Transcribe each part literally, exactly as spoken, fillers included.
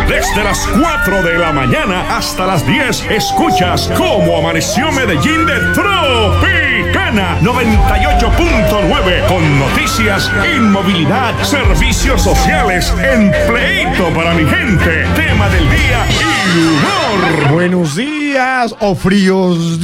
Desde las cuatro de la mañana hasta las diez, escuchas Cómo Amaneció Medellín de Tropicana noventa y ocho punto nueve, con noticias, inmovilidad, servicios sociales, empleito para mi gente, tema del día y humor. Buenos días o fríos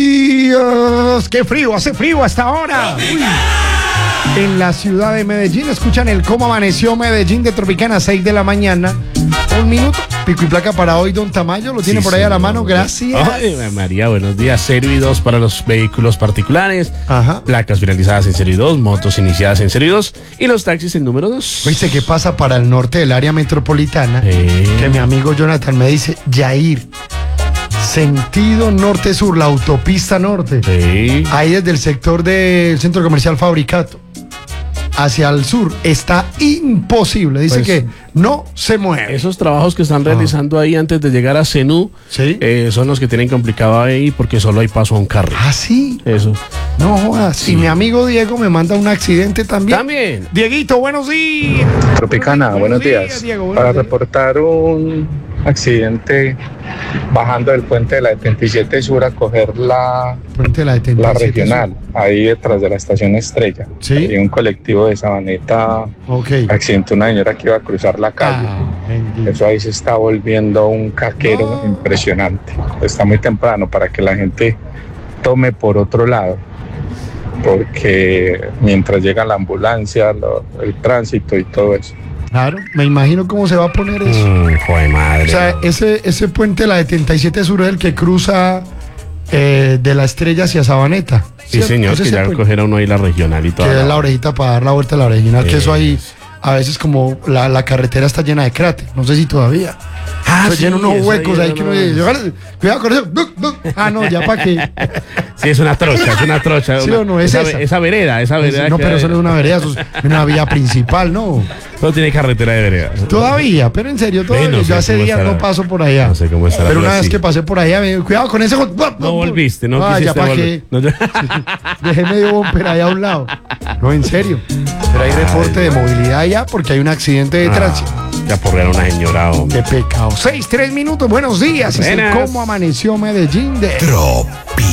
días. ¡Qué frío! Hace frío hasta ahora. Uy. En la ciudad de Medellín escuchan el Cómo Amaneció Medellín de Tropicana, seis de la mañana. Un minuto, pico y placa para hoy, don Tamayo. Lo tiene Sí, por ahí a la señor. mano, gracias. Ay, María, buenos días. Serie dos para los vehículos particulares. Ajá. Placas finalizadas en Serie dos, motos iniciadas en Serie dos y los taxis en número dos. ¿Viste qué pasa para el norte del área metropolitana? Eh. Que mi amigo Jonathan me dice, Yair, sentido norte-sur, la autopista norte. Sí. Ahí desde el sector del centro comercial Fabricato hacia el sur está imposible. Dice Pues, que no se mueve. Esos trabajos que están realizando ahí antes de llegar a Cenú, Sí. eh, son los que tienen complicado ahí porque solo hay paso a un carro. Ah, sí. Eso. No jodas. Sí. Y mi amigo Diego me manda un accidente también. También. Dieguito, buenos días. Tropicana, buenos días. Diego, buenos Para días. reportar un accidente bajando del puente de la setenta y siete Sur a coger la, Puente de la setenta y la siete regional, ahí detrás de la estación Estrella. Sí. Hay un colectivo de Sabaneta Ok. accidentó una señora que iba a cruzar la calle. Ah, bendito. Eso ahí se está volviendo un caquero No. impresionante. Está muy temprano para que la gente tome por otro lado, porque mientras llega la ambulancia, lo- el tránsito y todo eso. Claro, me imagino cómo se va a poner eso. Mm, joder, madre. O sea, ese, ese puente de la setenta y siete Sur es el que cruza eh, de la Estrella hacia Sabaneta. sí, ¿cierto? señor, Ese que es el ya puente. cogiera uno ahí la regional y todo. Que es la orejita para dar la vuelta a la original, que eso ahí a veces como la, la carretera está llena de cráter, no sé si todavía. Ah, Se sí, llena unos eso huecos ahí era que uno una- dice, "Ojalá, cuidado con eso. No, no". Ah, no, ya para qué. Sí, es una trocha, es una trocha. ¿Sí una- o no? Es esa, esa. esa vereda, esa vereda. No, que pero hay- eso no es una vereda, eso es una vía principal, ¿no? No tiene carretera de vereda. Todavía, pero en serio, todavía. Ve, no sé Yo hace cómo días estará. no paso por allá. No sé cómo estará, Pero una pero vez sí. que pasé por allá, me cuidado con ese. No volviste, no Ah, ya quisiste para qué. volver. No, yo- Dejé medio bumper allá a un lado. No, en serio. Pero hay reporte de movilidad allá porque hay un accidente de tránsito. Ah, ya porrear a una señora, hombre. Qué pecado. Seis, tres minutos. Buenos días. Es el Buenas. Cómo Amaneció Medellín de Tropi.